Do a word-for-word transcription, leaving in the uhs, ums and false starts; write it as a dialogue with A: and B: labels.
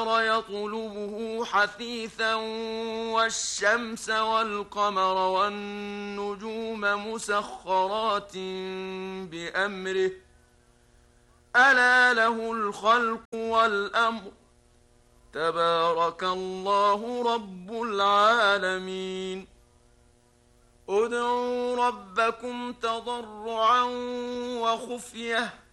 A: يطلبه حثيثا والشمس والقمر والنجوم مسخرات بأمره ألا له الخلق والأمر تبارك الله رب العالمين ادعوا ربكم تضرعا وخفية